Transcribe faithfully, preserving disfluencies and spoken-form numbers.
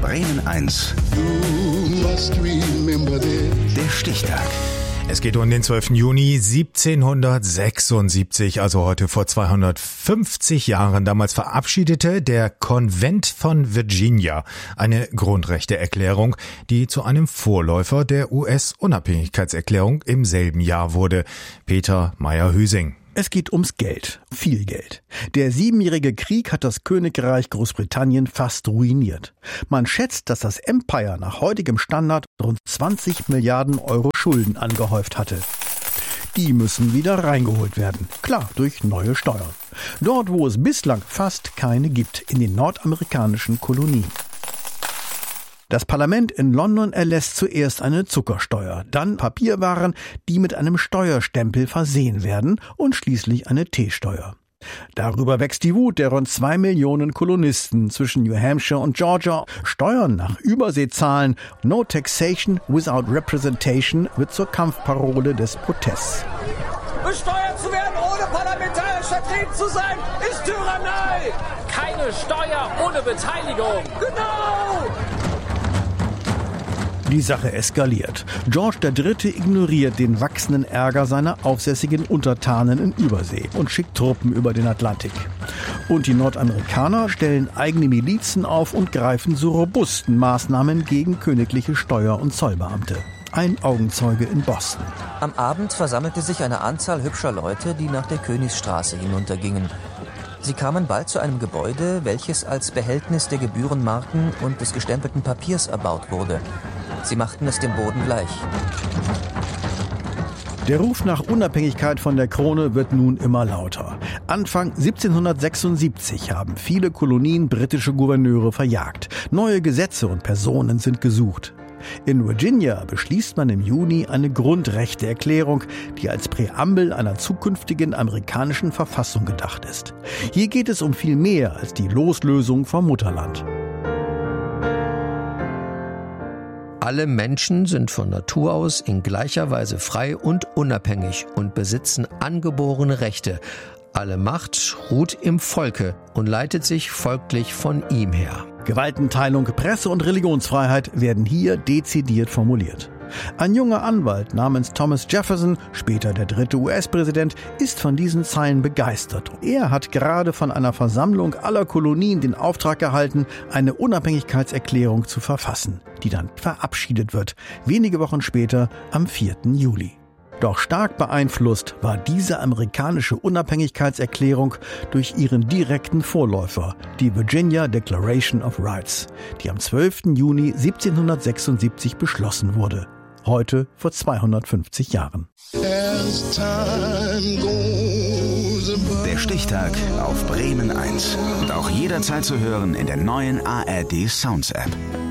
Bremen eins. Der Stichtag. Es geht um den zwölften Juni siebzehnhundertsechsundsiebzig, also heute vor zweihundertfünfzig Jahren. Damals verabschiedete der Konvent von Virginia eine Grundrechteerklärung, die zu einem Vorläufer der U S-Unabhängigkeitserklärung im selben Jahr wurde. Peter Meyer-Hüsing. Es geht ums Geld, viel Geld. Der siebenjährige Krieg hat das Königreich Großbritannien fast ruiniert. Man schätzt, dass das Empire nach heutigem Standard rund zwanzig Milliarden Euro Schulden angehäuft hatte. Die müssen wieder reingeholt werden. Klar, durch neue Steuern. Dort, wo es bislang fast keine gibt, in den nordamerikanischen Kolonien. Das Parlament in London erlässt zuerst eine Zuckersteuer, dann Papierwaren, die mit einem Steuerstempel versehen werden, und schließlich eine Teesteuer. Darüber wächst die Wut der rund zwei Millionen Kolonisten zwischen New Hampshire und Georgia. Steuern nach Übersee zahlen, no taxation without representation wird zur Kampfparole des Protests. Besteuert zu werden, ohne parlamentarisch vertreten zu sein, ist Tyrannei! Keine Steuer ohne Beteiligung! Genau! Die Sache eskaliert. George der Dritte ignoriert den wachsenden Ärger seiner aufsässigen Untertanen in Übersee und schickt Truppen über den Atlantik. Und die Nordamerikaner stellen eigene Milizen auf und greifen zu robusten Maßnahmen gegen königliche Steuer- und Zollbeamte. Ein Augenzeuge in Boston. Am Abend versammelte sich eine Anzahl hübscher Leute, die nach der Königsstraße hinuntergingen. Sie kamen bald zu einem Gebäude, welches als Behältnis der Gebührenmarken und des gestempelten Papiers erbaut wurde. Sie machten es dem Boden gleich. Der Ruf nach Unabhängigkeit von der Krone wird nun immer lauter. Anfang siebzehnhundertsechsundsiebzig haben viele Kolonien britische Gouverneure verjagt. Neue Gesetze und Personen sind gesucht. In Virginia beschließt man im Juni eine Grundrechteerklärung, die als Präambel einer zukünftigen amerikanischen Verfassung gedacht ist. Hier geht es um viel mehr als die Loslösung vom Mutterland. Alle Menschen sind von Natur aus in gleicher Weise frei und unabhängig und besitzen angeborene Rechte. Alle Macht ruht im Volke und leitet sich folglich von ihm her. Gewaltenteilung, Presse- und Religionsfreiheit werden hier dezidiert formuliert. Ein junger Anwalt namens Thomas Jefferson, später der dritte U S-Präsident, ist von diesen Zeilen begeistert. Er hat gerade von einer Versammlung aller Kolonien den Auftrag erhalten, eine Unabhängigkeitserklärung zu verfassen, die dann verabschiedet wird, wenige Wochen später am vierten Juli. Doch stark beeinflusst war diese amerikanische Unabhängigkeitserklärung durch ihren direkten Vorläufer, die Virginia Declaration of Rights, die am zwölften Juni siebzehnhundertsechsundsiebzig beschlossen wurde. Heute vor zweihundertfünfzig Jahren. Der Stichtag auf Bremen eins. Und auch jederzeit zu hören in der neuen A R D Sounds App.